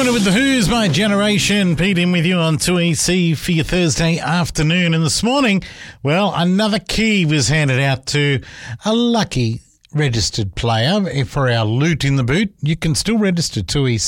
Winner with the Who's, My Generation. Pete in with you on 2EC for your Thursday afternoon. And this morning, well, another key was handed out to a lucky registered player for our Loot in the Boot. You can still register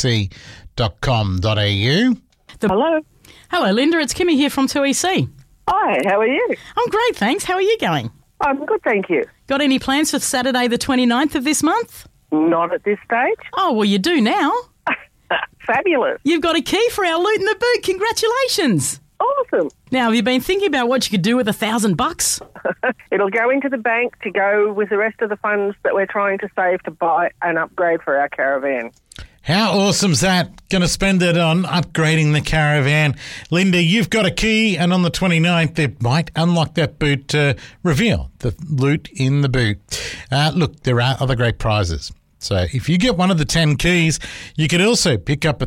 2ec.com.au. Hello. Hello, Linda. It's Kimmy here from 2EC. Hi, how are you? I'm great, thanks. How are you going? I'm good, thank you. Got any plans for Saturday the 29th of this month? Not at this stage. Oh, well, you do now. Fabulous. You've got a key for our Loot in the Boot. Congratulations. Awesome. Now, have you been thinking about what you could do with $1,000? It'll go into the bank to go with the rest of the funds that we're trying to save to buy an upgrade for our caravan. How awesome's that? Going to spend it on upgrading the caravan. Linda, you've got a key, and on the 29th, it might unlock that boot to reveal the Loot in the Boot. Look, there are other great prizes. So if you get one of the 10 keys, you could also pick up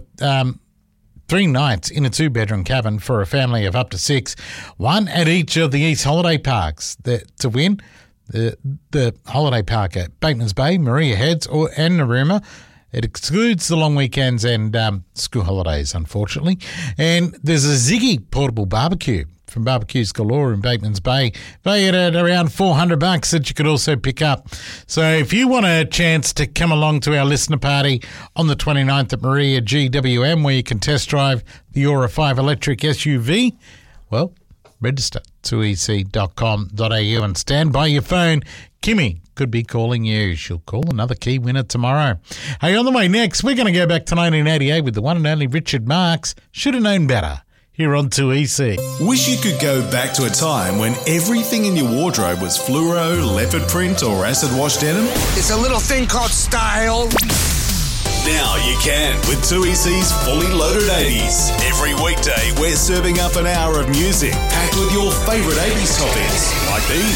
3 nights in a 2-bedroom cabin for a family of up to 6, one at each of the East Holiday Parks. To win, the holiday park at Bateman's Bay, Maria Heads and Narooma. It excludes the long weekends and school holidays, unfortunately. And there's a Ziggy portable barbecue from Barbecues Galore in Bateman's Bay, valued at around $400 that you could also pick up. So if you want a chance to come along to our listener party on the 29th at Maria GWM, where you can test drive the Aura 5 electric SUV, well, register to ec.com.au and stand by your phone. Kimmy could be calling you. She'll call another key winner tomorrow. Hey, on the way next, we're going to go back to 1988 with the one and only Richard Marx. Should have known better. Here on 2EC. Wish you could go back to a time when everything in your wardrobe was fluoro, leopard print or acid wash denim? It's a little thing called style. Now you can with 2EC's Fully Loaded 80s. Every weekday we're serving up an hour of music packed with your favourite 80s topics like these.